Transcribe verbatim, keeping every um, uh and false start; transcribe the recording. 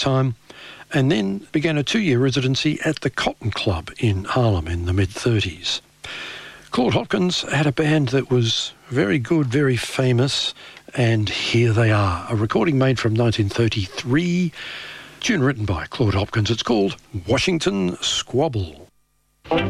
time, and then began a two-year residency at the Cotton Club in Harlem in the mid-thirties. Claude Hopkins had a band that was very good, very famous, and here they are. A recording made from nineteen thirty-three, tune written by Claude Hopkins. It's called Washington Squabble.